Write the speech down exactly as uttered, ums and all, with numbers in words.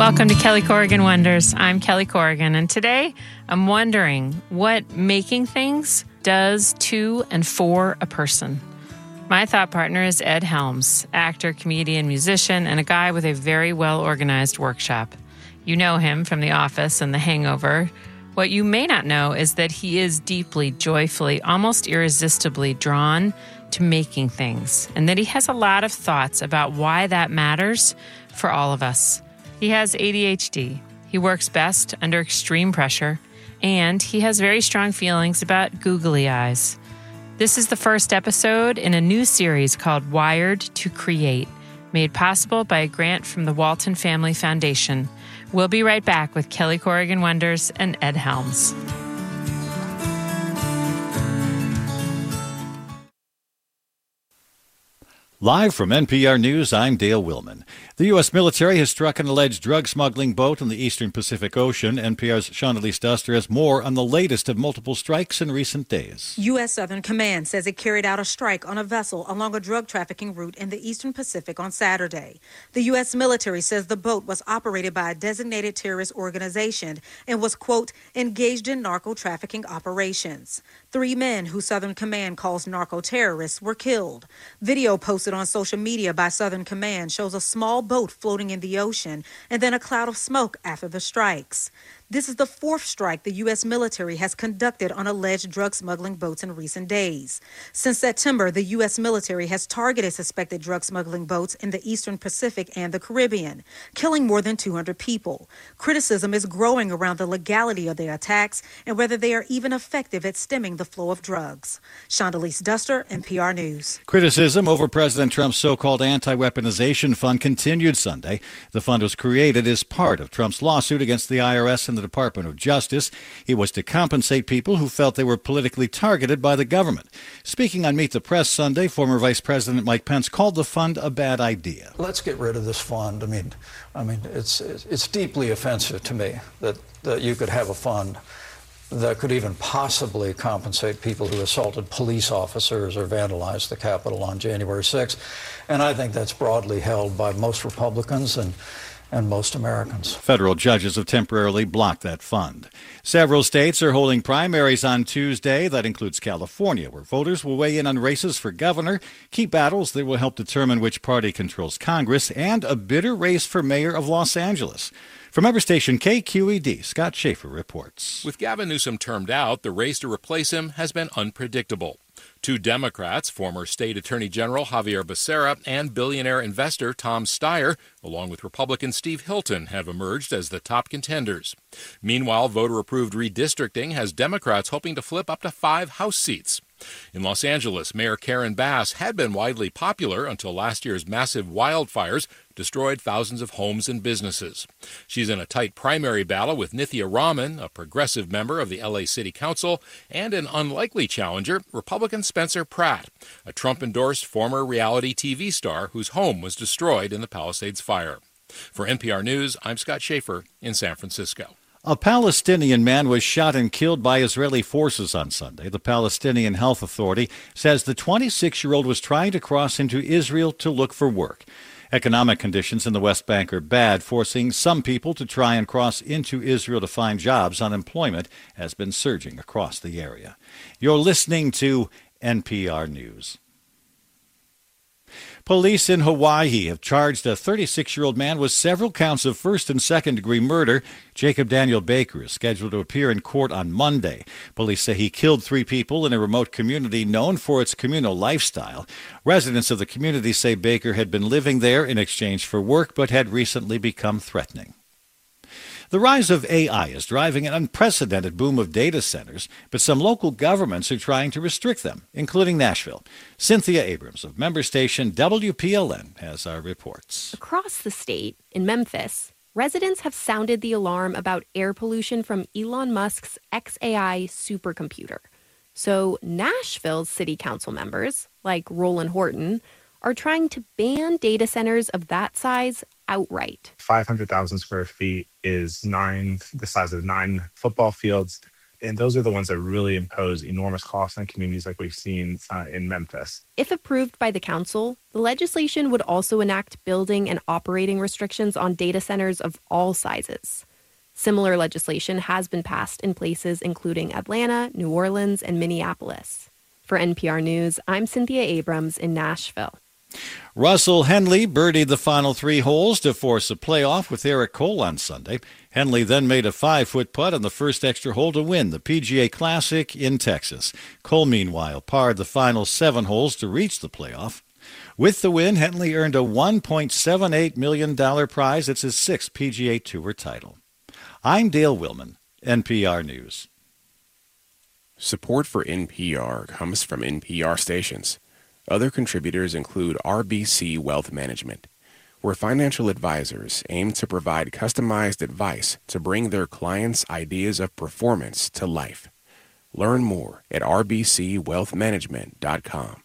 Welcome to Kelly Corrigan Wonders. I'm Kelly Corrigan, and today I'm wondering what making things does to and for a person. My thought partner is Ed Helms, actor, comedian, musician, and a guy with a very well-organized workshop. You know him from The Office and The Hangover. What you may not know is that he is deeply, joyfully, almost irresistibly drawn to making things, and that he has a lot of thoughts about why that matters for all of us. He has A D H D. He works best under extreme pressure, and he has very strong feelings about googly eyes. This is the first episode in a new series called Wired to Create, made possible by a grant from the Walton Family Foundation. We'll be right back with Kelly Corrigan Wonders and Ed Helms. Live from N P R News, I'm Dale Willman. The U S military has struck an alleged drug smuggling boat in the eastern Pacific Ocean. N P R's Shondelise Duster has more on the latest of multiple strikes in recent days. U S. Southern Command says it carried out a strike on a vessel along a drug trafficking route in the eastern Pacific on Saturday. The U S military says the boat was operated by a designated terrorist organization and was, quote, engaged in narco trafficking operations. Three men, who Southern Command calls narco-terrorists, were killed. Video posted on social media by Southern Command shows a small boat floating in the ocean and then a cloud of smoke after the strikes. This is the fourth strike the U S military has conducted on alleged drug smuggling boats in recent days. Since September, the U S military has targeted suspected drug smuggling boats in the eastern Pacific and the Caribbean, killing more than two hundred people. Criticism is growing around the legality of their attacks and whether they are even effective at stemming the flow of drugs. Shondelise Duster, N P R News. Criticism over President Trump's so-called anti-weaponization fund continued Sunday. The fund was created as part of Trump's lawsuit against the I R S and the Department of Justice. It was to compensate people who felt they were politically targeted by the government. Speaking on Meet the Press Sunday, former Vice President Mike Pence called the fund a bad idea. Let's get rid of this fund. I mean, I mean, it's it's deeply offensive to me that, that you could have a fund that could even possibly compensate people who assaulted police officers or vandalized the Capitol on January sixth. And I think that's broadly held by most Republicans and and most Americans. Federal judges have temporarily blocked that fund. Several states are holding primaries on Tuesday. That includes California, where voters will weigh in on races for governor, key battles that will help determine which party controls Congress, and a bitter race for mayor of Los Angeles. From member station K Q E D, Scott Schaefer reports. With Gavin Newsom termed out, the race to replace him has been unpredictable. Two Democrats, former State Attorney General Javier Becerra and billionaire investor Tom Steyer, along with Republican Steve Hilton, have emerged as the top contenders. Meanwhile, voter-approved redistricting has Democrats hoping to flip up to five House seats. In Los Angeles, Mayor Karen Bass had been widely popular until last year's massive wildfires destroyed thousands of homes and businesses. She's in a tight primary battle with Nithya Raman, a progressive member of the L A City Council, and an unlikely challenger, Republican Spencer Pratt, a Trump-endorsed former reality T V star whose home was destroyed in the Palisades fire. For N P R News, I'm Scott Schaefer in San Francisco. A Palestinian man was shot and killed by Israeli forces on Sunday. The Palestinian Health Authority says the twenty-six-year-old was trying to cross into Israel to look for work. Economic conditions in the West Bank are bad, forcing some people to try and cross into Israel to find jobs. Unemployment has been surging across the area. You're listening to N P R News. Police in Hawaii have charged a thirty-six-year-old man with several counts of first and second-degree murder. Jacob Daniel Baker is scheduled to appear in court on Monday. Police say he killed three people in a remote community known for its communal lifestyle. Residents of the community say Baker had been living there in exchange for work but had recently become threatening. The rise of A I is driving an unprecedented boom of data centers, but some local governments are trying to restrict them, including Nashville. Cynthia Abrams of member station W P L N has our reports. Across the state, in Memphis, residents have sounded the alarm about air pollution from Elon Musk's X A I supercomputer. So Nashville's city council members, like Roland Horton, are trying to ban data centers of that size outright. five hundred thousand square feet is nine, the size of nine football fields. And those are the ones that really impose enormous costs on communities like we've seen uh, in Memphis. If approved by the council, the legislation would also enact building and operating restrictions on data centers of all sizes. Similar legislation has been passed in places including Atlanta, New Orleans, and Minneapolis. For N P R News, I'm Cynthia Abrams in Nashville. Russell Henley birdied the final three holes to force a playoff with Eric Cole on Sunday. Henley then made a five-foot putt on the first extra hole to win the P G A Classic in Texas. Cole, meanwhile, parred the final seven holes to reach the playoff. With the win, Henley earned a one point seven eight million dollars prize. It's his sixth P G A Tour title. I'm Dale Willman, N P R News. Support for N P R comes from N P R stations. Other contributors include R B C Wealth Management, where financial advisors aim to provide customized advice to bring their clients' ideas of performance to life. Learn more at r b c wealth management dot com.